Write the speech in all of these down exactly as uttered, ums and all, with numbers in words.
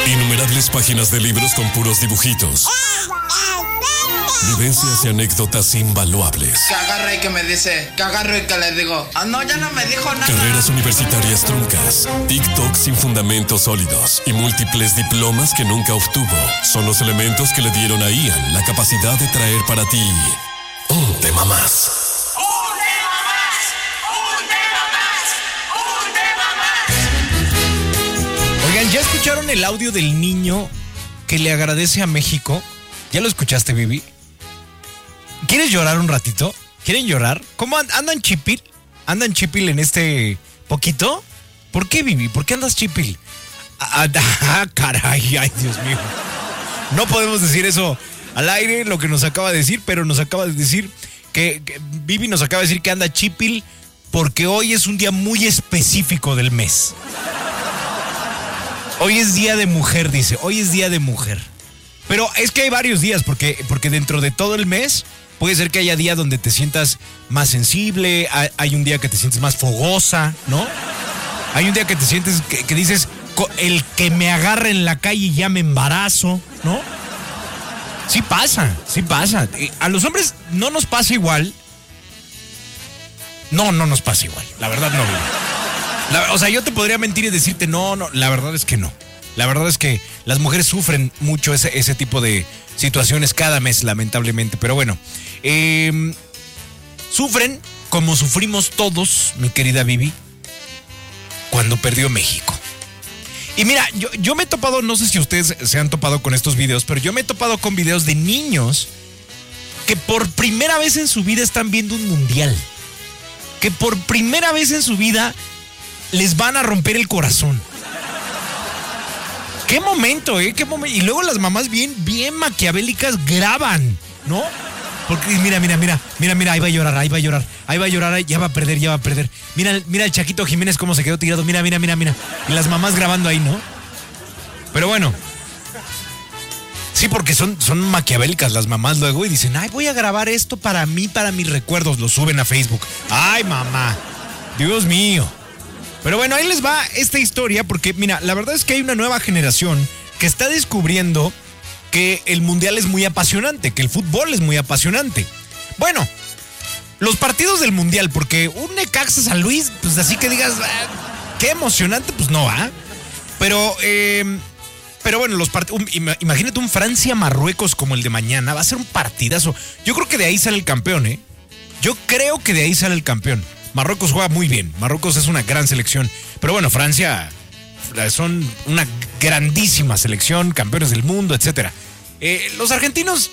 Innumerables páginas de libros con puros dibujitos. Vivencias y anécdotas invaluables. Que agarre y que me dice, que agarro y que le digo, ah, no, ya no me dijo nada. Carreras universitarias truncas, TikTok sin fundamentos sólidos y múltiples diplomas que nunca obtuvo son los elementos que le dieron a Ian la capacidad de traer para ti un tema más. ¡Un tema más! ¡Un tema más! ¡Un tema más! Oigan, ¿ya escucharon el audio del niño que le agradece a México? ¿Ya lo escuchaste, Vivi? ¿Quieres llorar un ratito? ¿Quieren llorar? ¿Cómo and- andan chipil? ¿Andan chipil en este poquito? ¿Por qué, Vivi? ¿Por qué andas chipil? Ah, ah, caray, ay, Dios mío. No podemos decir eso al aire, lo que nos acaba de decir, pero nos acaba de decir que, que Vivi nos acaba de decir que anda chipil porque hoy es un día muy específico del mes. Hoy es día de mujer, dice. Hoy es día de mujer. Pero es que hay varios días, porque, porque dentro de todo el mes puede ser que haya días donde te sientas más sensible, hay, hay un día que te sientes más fogosa, ¿no? Hay un día que te sientes, que, que dices, el que me agarre en la calle ya me embarazo, ¿no? Sí pasa, sí pasa. A los hombres no nos pasa igual. No, no nos pasa igual. La verdad no. La, o sea, yo te podría mentir y decirte, no, no, la verdad es que no. La verdad es que las mujeres sufren mucho ese, ese tipo de situaciones cada mes, lamentablemente. Pero bueno, eh, sufren como sufrimos todos, mi querida Vivi, cuando perdió México. Y mira, yo, yo me he topado, no sé si ustedes se han topado con estos videos, pero yo me he topado con videos de niños que por primera vez en su vida están viendo un mundial. Que por primera vez en su vida les van a romper el corazón. Qué momento, ¿eh? Qué momento. Y luego las mamás bien, bien maquiavélicas graban, ¿no? Porque mira, mira, mira, mira, mira, ahí va a llorar, ahí va a llorar, ahí va a llorar, ahí, ya va a perder, ya va a perder. Mira, mira el Chaquito Jiménez cómo se quedó tirado, mira, mira, mira, mira. Y las mamás grabando ahí, ¿no? Pero bueno. Sí, porque son, son maquiavélicas las mamás luego y dicen, ay, voy a grabar esto para mí, para mis recuerdos. Lo suben a Facebook. Ay, mamá. Dios mío. Pero bueno, ahí les va esta historia porque, mira, la verdad es que hay una nueva generación que está descubriendo que el mundial es muy apasionante, que el fútbol es muy apasionante. Bueno, los partidos del mundial, porque un Necaxa San Luis, pues así que digas, ah, qué emocionante, pues no va. ¿eh? Pero, eh, pero bueno, los part- un, imagínate un Francia-Marruecos como el de mañana, va a ser un partidazo. Yo creo que de ahí sale el campeón, ¿eh? Yo creo que de ahí sale el campeón. Marruecos juega muy bien, Marruecos es una gran selección, pero bueno, Francia son una grandísima selección, campeones del mundo, etcétera. Eh, los argentinos,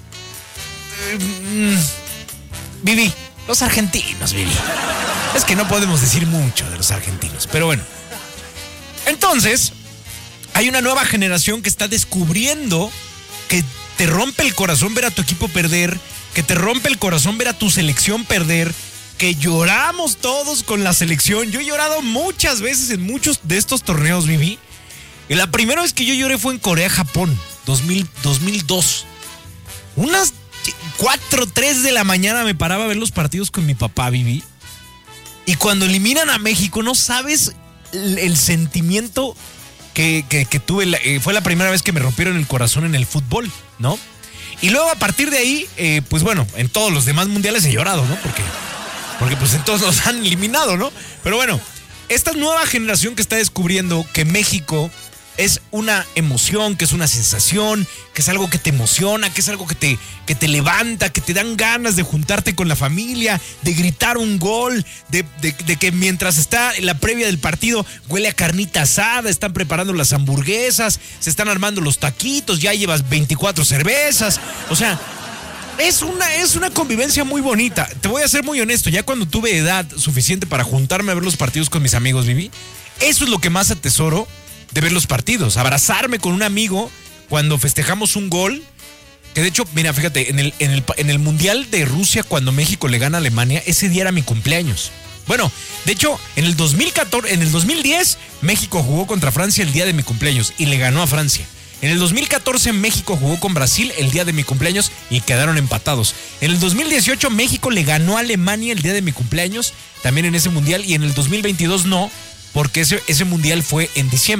eh, mm, Vivi, los argentinos, Vivi. Es que no podemos decir mucho de los argentinos, pero bueno. Entonces, hay una nueva generación que está descubriendo que te rompe el corazón ver a tu equipo perder, que te rompe el corazón ver a tu selección perder, que lloramos todos con la selección. Yo he llorado muchas veces en muchos de estos torneos, Vivi. Y la primera vez que yo lloré fue en Corea-Japón, dos mil dos. Unas cuatro, tres de la mañana me paraba a ver los partidos con mi papá, Vivi. Y cuando eliminan a México, no sabes el, el sentimiento que, que, que tuve. La, eh, fue la primera vez que me rompieron el corazón en el fútbol, ¿no? Y luego a partir de ahí, eh, pues bueno, en todos los demás mundiales he llorado, ¿no? Porque... Porque pues entonces nos han eliminado, ¿no? Pero bueno, esta nueva generación que está descubriendo que México es una emoción, que es una sensación, que es algo que te emociona, que es algo que te, que te levanta, que te dan ganas de juntarte con la familia, de gritar un gol, de, de, de que mientras está en la previa del partido huele a carnita asada, están preparando las hamburguesas, se están armando los taquitos, ya llevas veinticuatro cervezas, o sea... Es una, es una convivencia muy bonita. Te voy a ser muy honesto, ya cuando tuve edad suficiente para juntarme a ver los partidos con mis amigos, Vivi, eso es lo que más atesoro de ver los partidos. Abrazarme con un amigo cuando festejamos un gol. Que de hecho, mira, fíjate, en el, en el, en el Mundial de Rusia, cuando México le gana a Alemania, ese día era mi cumpleaños. Bueno, de hecho, en el dos mil catorce, en el dos mil diez, México jugó contra Francia el día de mi cumpleaños y le ganó a Francia. En el dos mil catorce México jugó con Brasil el día de mi cumpleaños y quedaron empatados. En el dos mil dieciocho México le ganó a Alemania el día de mi cumpleaños, también en ese mundial, y en el dos mil veintidós no, porque ese, ese mundial fue en diciembre.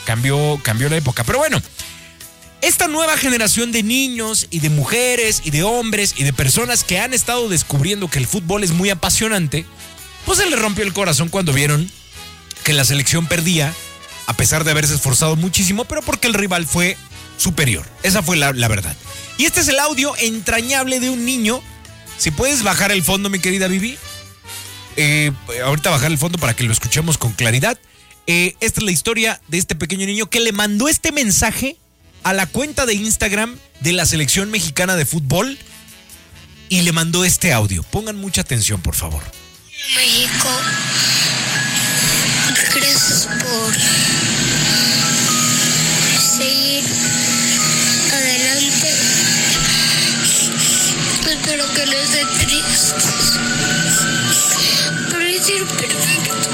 cambió, cambió la época. Pero bueno, esta nueva generación de niños y de mujeres y de hombres y de personas que han estado descubriendo que el fútbol es muy apasionante, pues se les rompió el corazón cuando vieron que la selección perdía, a pesar de haberse esforzado muchísimo, pero porque el rival fue superior. Esa fue la, la verdad. Y este es el audio entrañable de un niño. Si puedes bajar el fondo, mi querida Vivi. Eh, ahorita bajar el fondo para que lo escuchemos con claridad. Eh, esta es la historia de este pequeño niño que le mandó este mensaje a la cuenta de Instagram de la selección mexicana de fútbol y le mandó este audio. Pongan mucha atención, por favor. México, gracias por seguir adelante. Espero que no estén tristes. Pero hicieron perfecto.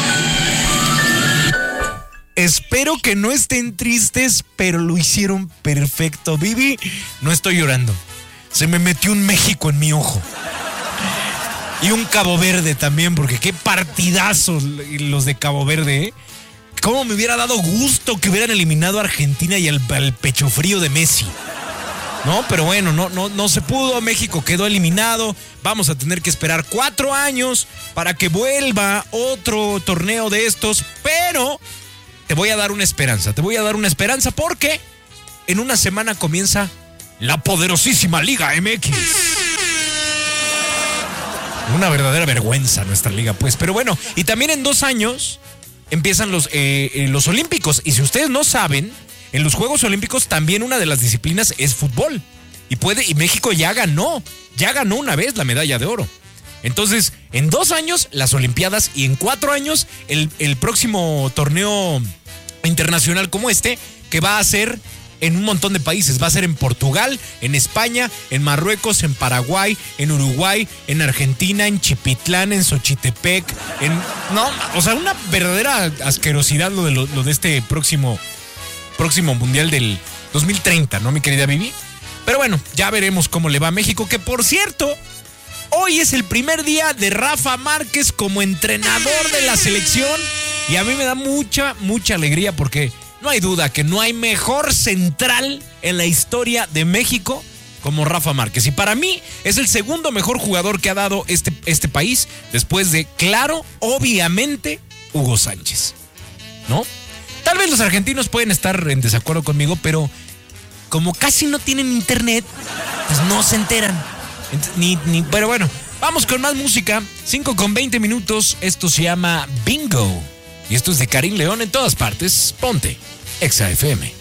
Espero que no estén tristes, pero lo hicieron perfecto. Vivi, no estoy llorando. Se me metió un México en mi ojo. Y un Cabo Verde también, porque qué partidazos los de Cabo Verde, ¿eh? Cómo me hubiera dado gusto que hubieran eliminado a Argentina y al, al pecho frío de Messi. No, pero bueno, no, no, no se pudo. México quedó eliminado. Vamos a tener que esperar cuatro años para que vuelva otro torneo de estos, pero te voy a dar una esperanza, te voy a dar una esperanza porque en una semana comienza la poderosísima Liga M X. Una verdadera vergüenza nuestra liga, pues. Pero bueno, y también en dos años empiezan los, eh, eh, los Olímpicos. Y si ustedes no saben, en los Juegos Olímpicos también una de las disciplinas es fútbol. Y puede, y México ya ganó, ya ganó una vez la medalla de oro. Entonces, en dos años las Olimpiadas y en cuatro años el, el próximo torneo internacional como este, que va a ser en un montón de países. Va a ser en Portugal, en España, en Marruecos, en Paraguay, en Uruguay, en Argentina, en Chipitlán, en Xochitepec, en... No, o sea, una verdadera asquerosidad lo de, lo, lo de este próximo, próximo mundial del dos mil treinta, ¿no, mi querida Vivi? Pero bueno, ya veremos cómo le va a México, que por cierto, hoy es el primer día de Rafa Márquez como entrenador de la selección y a mí me da mucha, mucha alegría porque no hay duda que no hay mejor central en la historia de México como Rafa Márquez. Y para mí es el segundo mejor jugador que ha dado este, este país después de, claro, obviamente, Hugo Sánchez, ¿no? Tal vez los argentinos pueden estar en desacuerdo conmigo, pero como casi no tienen internet, pues no se enteran. Ni, ni, pero bueno, vamos con más música. cinco con veinte minutos. Esto se llama Bingo. Y esto es de Karim León en todas partes. Ponte Exa F M.